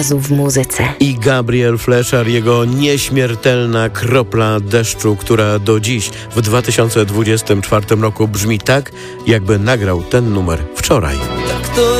w muzyce. I Gabriel Fleszar, jego nieśmiertelna kropla deszczu, która do dziś w 2024 roku brzmi tak, jakby nagrał ten numer wczoraj. Tak to